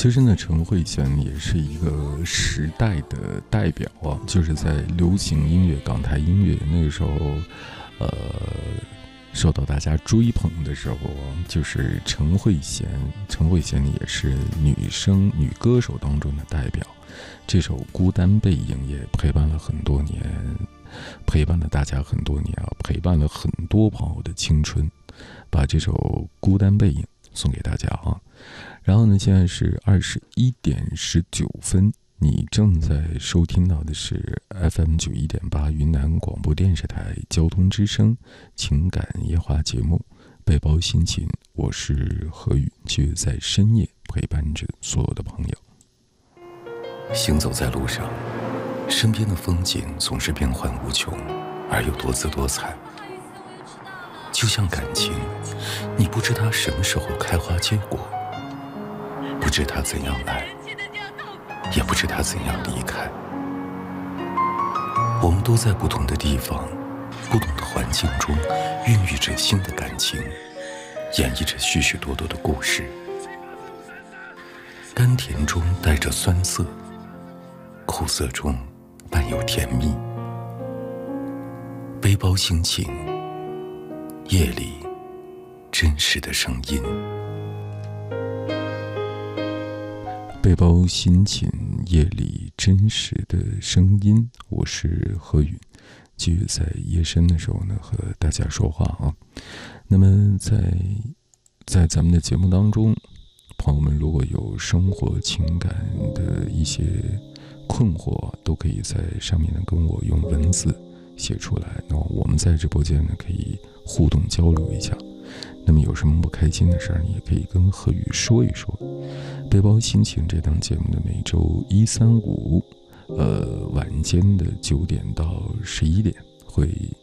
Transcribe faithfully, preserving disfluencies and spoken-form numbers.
其实呢，陈慧娴也是一个时代的代表啊，就是在流行音乐、港台音乐那个时候，呃，受到大家追捧的时候，就是陈慧娴。陈慧娴也是女生、女歌手当中的代表。这首《孤单背影》也陪伴了很多年，陪伴了大家很多年啊，陪伴了很多朋友的青春。把这首《孤单背影》送给大家啊。然后呢，现在是二十一点十九分，你正在收听到的是 F M 九一点八云南广播电视台交通之声情感夜话节目《背包心情》，我是何宇，却在深夜陪伴着所有的朋友。 行走在路上，身边的风景总是变幻无穷，而又多姿多彩。就像感情，你不知它什么时候开花结果，不知它怎样来，也不知它怎样离开。我们都在不同的地方、不同的环境中孕育着新的感情，演绎着许许多多的故事。甘甜中带着酸涩，苦涩中伴有甜蜜。背包心情，夜里真实的声音。 背包心情，夜里真实的声音。我是何宇，继续在夜深的时候呢和大家说话啊。那么在在咱们的节目当中，朋友们如果有生活情感的一些困惑，都可以在上面呢跟我用文字写出来，那我们在直播间呢可以互动交流一下。那么有什么不开心的事儿，你也可以跟何宇说一说。背包心情这档节目呢，每周一三五呃晚间的九点到十一点会